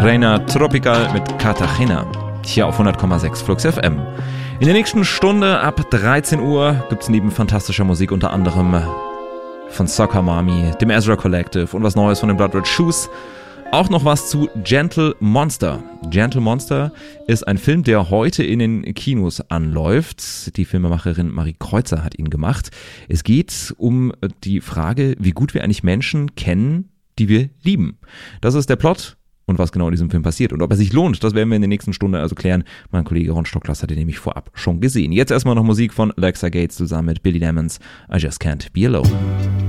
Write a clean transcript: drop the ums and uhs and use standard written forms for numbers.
Reina Tropical mit Cartagena. Hier auf 100,6 Flux FM. In der nächsten Stunde ab 13 Uhr gibt es neben fantastischer Musik unter anderem von Soccer Mommy, dem Ezra Collective und was Neues von den Blood Red Shoes. Auch noch was zu Gentle Monster. Gentle Monster ist ein Film, der heute in den Kinos anläuft. Die Filmemacherin Marie Kreuzer hat ihn gemacht. Es geht um die Frage, wie gut wir eigentlich Menschen kennen, die wir lieben. Das ist der Plot. Und was genau in diesem Film passiert und ob er sich lohnt, das werden wir in der nächsten Stunde also klären. Mein Kollege Ron Stocklas hat den nämlich vorab schon gesehen. Jetzt erstmal noch Musik von Alexa Gates zusammen mit Billy Lemons. I Just Can't Be Alone.